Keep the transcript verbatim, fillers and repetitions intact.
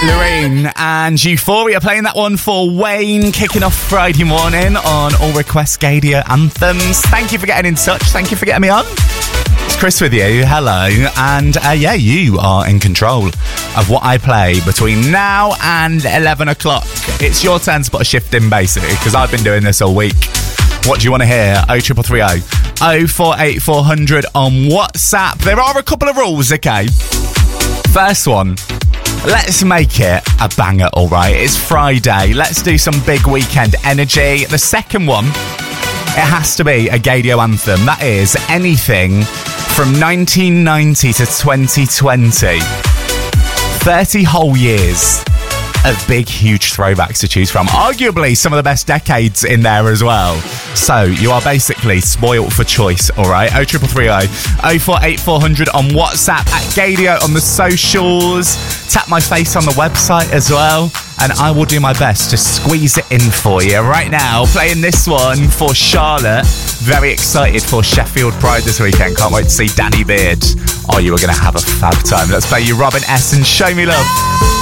Loreen and Euphoria playing that one for Wayne, kicking off Friday morning on All Request Gadio Anthems. Thank you for getting in touch. Thank you for getting me on. It's Chris with you. Hello. And uh, yeah, you are in control of what I play between now and eleven o'clock. It's your turn to put a shift in, basically, because I've been doing this all week. What do you want to hear? oh three three three oh oh four eight four hundred on WhatsApp. There are a couple of rules, okay? First one, let's make it a banger, all right? It's Friday. Let's do some big weekend energy. The second one, it has to be a Gadio anthem. That is anything from nineteen ninety to twenty twenty. thirty whole years of big, huge throwbacks to choose from. Arguably some of the best decades in there as well. So you are basically spoilt for choice, all right? oh three three three oh oh four eight four hundred on WhatsApp, at Gadio on the socials. Tap my face on the website as well, and I will do my best to squeeze it in for you. Right now, playing this one for Charlotte. Very excited for Sheffield Pride this weekend. Can't wait to see Danny Beard. Oh, you are going to have a fab time. Let's play you Robin S. and Show Me Love.